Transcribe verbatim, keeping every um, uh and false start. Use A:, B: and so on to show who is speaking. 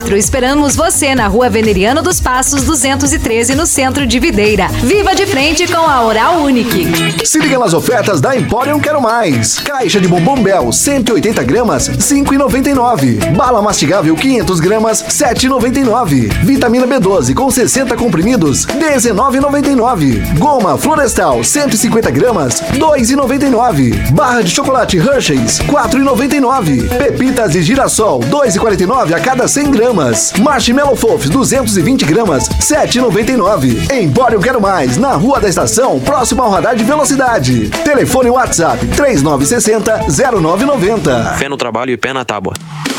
A: Esperamos você na Rua Veneriano dos Passos duzentos e treze, no centro de Videira. Viva de frente com a Oral Unique.
B: Se liga nas ofertas da Emporium Quero Mais. Caixa de bombom Bel, cento e oitenta gramas, cinco reais e noventa e nove centavos. Bala mastigável, quinhentas gramas, sete reais e noventa e nove centavos. Vitamina B doze com sessenta comprimidos, dezenove reais e noventa e nove centavos. Goma Florestal, cento e cinquenta gramas, dois reais e noventa e nove centavos. Barra de chocolate Hershey's, quatro reais e noventa e nove centavos. Pepitas de girassol, dois reais e quarenta e nove centavos a cada cem gramas. Marshmallow Fofs, duzentas e vinte gramas, sete reais e noventa e nove centavos. Empório Quero Mais, na Rua da Estação, próximo ao radar de velocidade. Telefone WhatsApp três nove seis zero zero nove nove zero.
C: Fé no trabalho e pé na tábua.